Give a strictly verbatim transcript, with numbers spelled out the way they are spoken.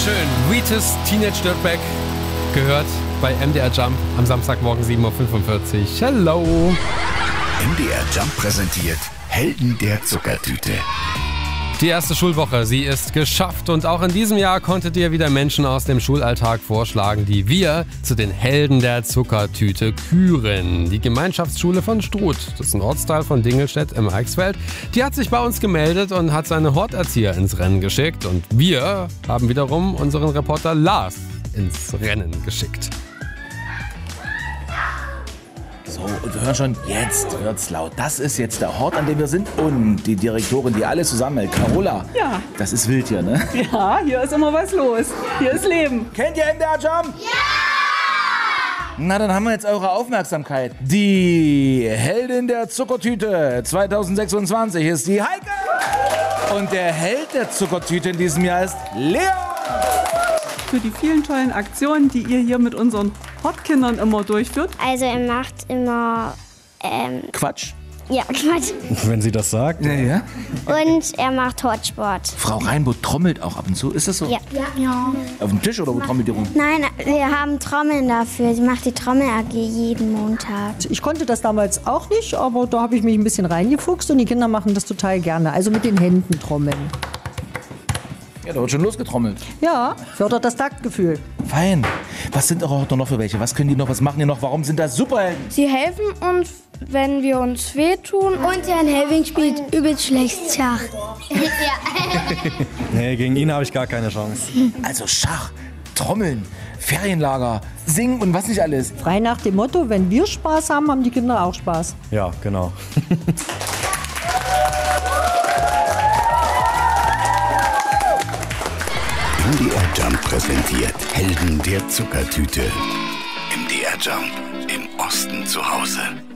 Schön. Wheatus Teenage Dirtbag gehört bei M D R Jump am Samstagmorgen sieben Uhr fünfundvierzig. Hello. M D R Jump präsentiert Helden der Zuckertüte. Die erste Schulwoche, sie ist geschafft und auch in diesem Jahr konntet ihr wieder Menschen aus dem Schulalltag vorschlagen, die wir zu den Helden der Zuckertüte küren. Die Gemeinschaftsschule von Struth, das ist ein Ortsteil von Dingelstedt im Eichsfeld, die hat sich bei uns gemeldet und hat seine Horterzieher ins Rennen geschickt und wir haben wiederum unseren Reporter Lars ins Rennen geschickt. So, und wir hören schon, jetzt wird's laut. Das ist jetzt der Hort, an dem wir sind. Und die Direktorin, die alles zusammenhält. Carola. Ja. Das ist wild hier, ne? Ja, hier ist immer was los. Hier ist Leben. Kennt ihr M D R Jump? Ja! Na, dann haben wir jetzt eure Aufmerksamkeit. Die Heldin der Zuckertüte zweitausendsechsundzwanzig ist die Heike. Und der Held der Zuckertüte in diesem Jahr ist Leon. Für die vielen tollen Aktionen, die ihr hier mit unseren Hortkindern immer durchführt. Also er macht immer, ähm, Quatsch. ja, Quatsch. Wenn sie das sagt. Ja, ja. Und er macht Hortsport. Frau Reinbold trommelt auch ab und zu. Ist das so? Ja. ja. Auf dem Tisch oder wo trommelt die rum? Nein, wir haben Trommeln dafür. Sie macht die Trommel-A G jeden Montag. Ich konnte das damals auch nicht, aber da habe ich mich ein bisschen reingefuchst und die Kinder machen das total gerne. Also mit den Händen trommeln. Ja, da wird schon losgetrommelt. Ja, fördert das Taktgefühl. Fein. Was sind eure Horter noch für welche? Was können die noch? Was machen die noch? Warum sind das Superhelden? Sie helfen uns, wenn wir uns wehtun. Und Herrn Helving spielt übelst schlecht Schach. Nee, gegen ihn habe ich gar keine Chance. Also Schach, Trommeln, Ferienlager, Singen und was nicht alles. Frei nach dem Motto, wenn wir Spaß haben, haben die Kinder auch Spaß. Ja, genau. M D R Jump präsentiert Helden der Zuckertüte. M D R Jump im Osten zu Hause.